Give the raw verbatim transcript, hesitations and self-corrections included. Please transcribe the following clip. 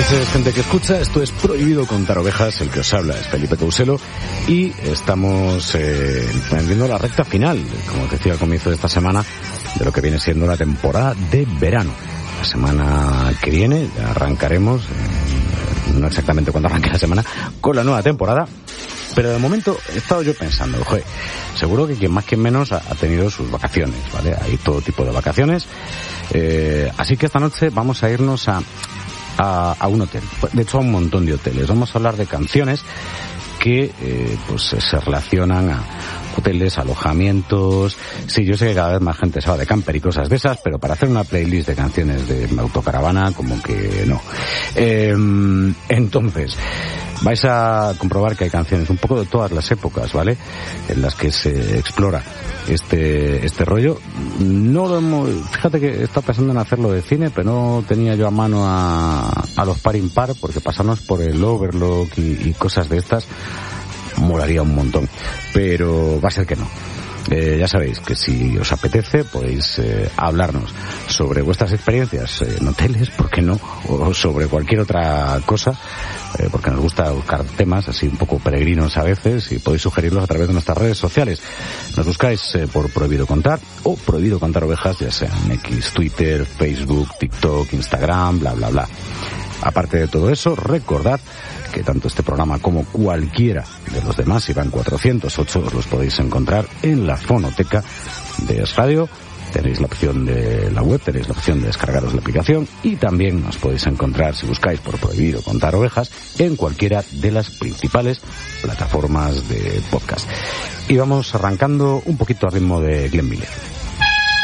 noches, gente que escucha. Esto es Prohibido Contar Ovejas. El que os habla es Felipe Couselo y estamos eh, emprendiendo la recta final, como os decía al comienzo de esta semana, de lo que viene siendo la temporada de verano. La semana que viene ya arrancaremos, eh, no exactamente cuando arranque la semana, con la nueva temporada. Pero de momento he estado yo pensando, joder, seguro que quien más quien menos ha, ha tenido sus vacaciones, ¿vale? Hay todo tipo de vacaciones. Eh, así que esta noche vamos a irnos a, a, a un hotel. De hecho, a un montón de hoteles. Vamos a hablar de canciones que eh, pues se relacionan a hoteles, alojamientos. Sí, yo sé que cada vez más gente se va de camper y cosas de esas, pero para hacer una playlist de canciones de autocaravana, como que no. Eh, entonces, vais a comprobar que hay canciones un poco de todas las épocas, ¿vale? En las que se explora este este rollo. No lo hemos... Fíjate que he estado pensando en hacerlo de cine, pero no tenía yo a mano a, a los par impar, porque pasarnos por el Overlook y, y cosas de estas molaría un montón. Pero va a ser que no. Eh, ya sabéis que si os apetece podéis eh, hablarnos sobre vuestras experiencias en hoteles, ¿por qué no? O sobre cualquier otra cosa, eh, porque nos gusta buscar temas así un poco peregrinos a veces, y podéis sugerirlos a través de nuestras redes sociales. Nos buscáis eh, por Prohibido Contar o Prohibido Contar Ovejas, ya sea en X, Twitter, Facebook, TikTok, Instagram, bla bla bla. Aparte de todo eso, recordad que tanto este programa como cualquiera de los demás, si van cuatrocientos ocho, os los podéis encontrar en la fonoteca de Es Radio. Tenéis la opción de la web, tenéis la opción de descargaros la aplicación, y también os podéis encontrar, si buscáis por Prohibido Contar Ovejas, en cualquiera de las principales plataformas de podcast. Y vamos arrancando un poquito a ritmo de Glenn Miller.